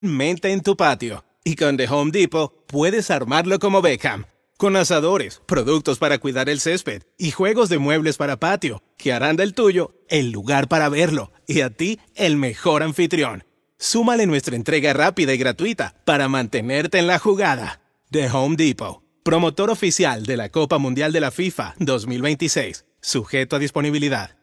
mente en tu patio. Y con The Home Depot puedes armarlo como Beckham. Con asadores, productos para cuidar el césped y juegos de muebles para patio, que harán del tuyo el lugar para verlo y a ti el mejor anfitrión. Súmale nuestra entrega rápida y gratuita para mantenerte en la jugada. The Home Depot, promotor oficial de la Copa Mundial de la FIFA 2026. Sujeto a disponibilidad.